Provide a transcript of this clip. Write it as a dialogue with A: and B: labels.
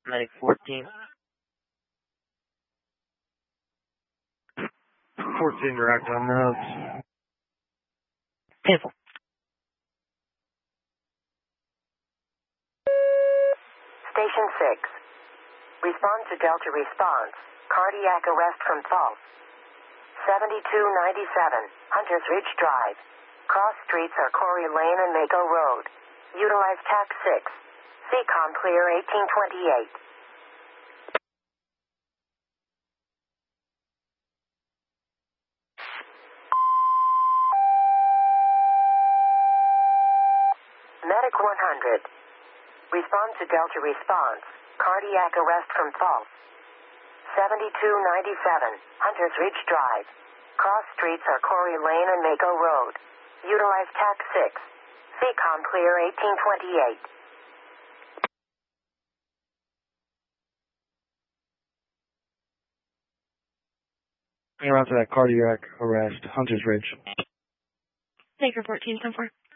A: Medic 14.
B: 14 direct on notes.
A: Cancel.
C: Station 6. Respond to Delta response. Cardiac arrest from false. 7297, Hunters Ridge Drive. Cross streets are Corey Lane and Mako Road. Utilize TAC 6. CCOM clear 1828. Medic 100. Respond to Delta response. Cardiac arrest from false. 7297, Hunters Ridge Drive. Cross streets are Corey Lane and Mako Road. Utilize TAC 6. CCOM clear 1828.
B: Around to that cardiac arrest, Hunters Ridge.
D: Baker 14, 10-4.